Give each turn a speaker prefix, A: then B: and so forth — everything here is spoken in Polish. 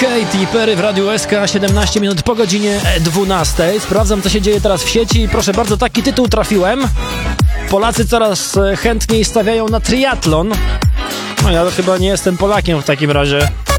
A: Katy Perry w Radiu SK, 17 minut po godzinie 12. Sprawdzam, co się dzieje teraz w sieci. Proszę bardzo, taki tytuł trafiłem. Polacy coraz chętniej stawiają na triatlon. No ja chyba nie jestem Polakiem w takim razie.